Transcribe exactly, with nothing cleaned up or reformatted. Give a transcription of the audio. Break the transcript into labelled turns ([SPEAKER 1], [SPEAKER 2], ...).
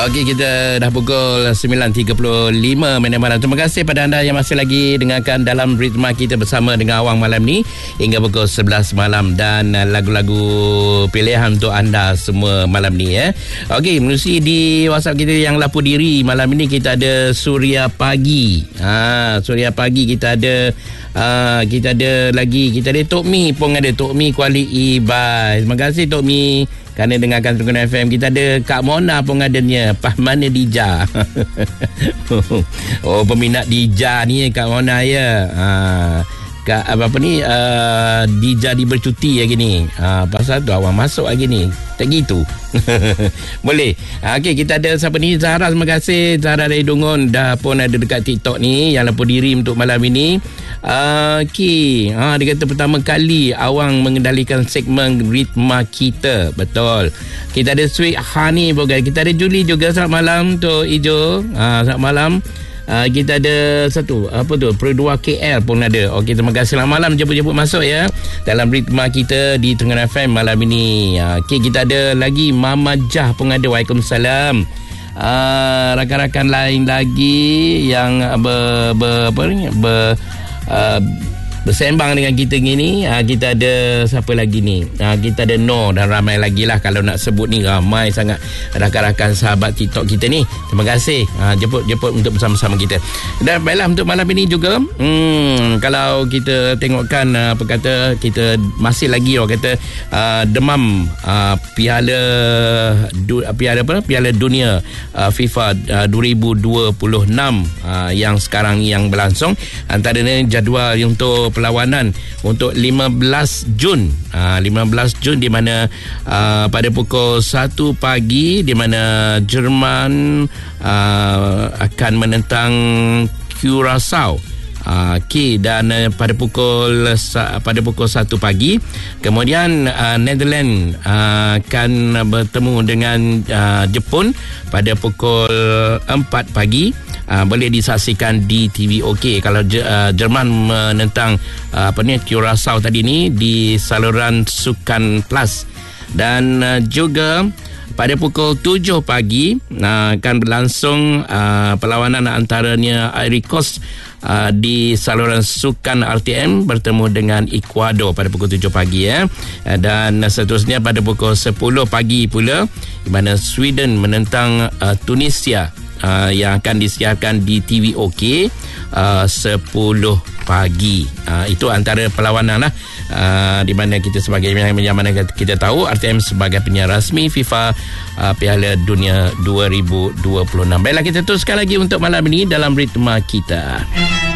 [SPEAKER 1] Okey, kita dah pukul sembilan tiga puluh lima minit malam. Terima kasih pada anda yang masih lagi dengarkan dalam ritma kita bersama dengan Awang malam ni hingga pukul sebelas malam, dan lagu-lagu pilihan untuk anda semua malam ni ya. Okey, menerusi di WhatsApp kita yang lapu diri malam ini, kita ada Suria Pagi. Ha, Suria Pagi kita ada uh, kita ada lagi kita ada Tok Mi pun ada, Tok Mi Kuala Ibai. Terima kasih Tok Mi kerana dengarkan Terengganu F M. Kita ada Kak Mona pun adanya, Pahmana Dija. Oh, peminat Dija ni Kak Mona ya. Ha, Kak apa, apa ni uh, Dija di bercuti lagi ni. Ha, pasal tu Awang masuk lagi ni. Tak gitu. Boleh. Ha, okey, kita ada siapa ni? Zahra, terima kasih. Zahra dari Dungun dah pun ada dekat TikTok ni yang lapu diri untuk malam ini. Uh, Okey, ha, dia kata pertama kali Awang mengendalikan segmen ritma kita. Betul. Kita ada Sweet Honey pun. Kita ada Julie juga. Selamat malam Tok Ijo. Ha, selamat malam. Uh, kita ada satu apa tu Perdua K L pun ada. Okey, terima kasih. Selamat malam, jemput-jemput masuk ya dalam ritma kita di Terengganu F M malam ini. Uh, Okey, kita ada lagi Mama Jah pun ada. Waalaikumsalam. Uh, rakan-rakan lain lagi yang ber, ber apa ni ber uh, bersembang dengan kita gini. Ha, kita ada siapa lagi ni? Ha, kita ada Noh dan ramai lagi lah. Kalau nak sebut ni ramai sangat rakan-rakan sahabat TikTok kita ni. Terima kasih. Ha, jemput-jemput untuk bersama-sama kita. Dan baiklah, untuk malam ini juga, hmm, kalau kita tengokkan apa kata, kita masih lagi orang kata uh, demam uh, piala du, piala apa? Piala Dunia uh, FIFA uh, dua ribu dua puluh enam uh, yang sekarang yang berlangsung. Antaranya jadual untuk perlawanan untuk lima belas Jun. Uh, lima belas Jun di mana uh, pada pukul satu pagi di mana Jerman uh, akan menentang Curaçao. Uh, okay, dan uh, pada pukul uh, pada pukul satu pagi kemudian uh, Netherlands uh, akan bertemu dengan uh, Jepun pada pukul empat pagi. Uh, boleh disaksikan di T V OK. Kalau uh, Jerman menentang uh, apa ni Curaçao tadi ni di saluran Sukan Plus. Dan uh, juga pada pukul tujuh pagi uh, akan berlangsung uh, perlawanan antaranya Ivory Coast uh, di saluran Sukan R T M bertemu dengan Ecuador pada pukul tujuh pagi ya. Uh, dan seterusnya pada pukul sepuluh pagi pula di mana Sweden menentang uh, Tunisia. Uh, yang akan disiarkan di T V OK uh, sepuluh pagi. Uh, itu antara perlawanan lah uh, di mana kita sebagai yang mana kita tahu R T M sebagai penyiar rasmi FIFA uh, Piala Dunia dua ribu dua puluh enam. Baiklah, kita teruskan lagi untuk malam ini dalam ritma kita.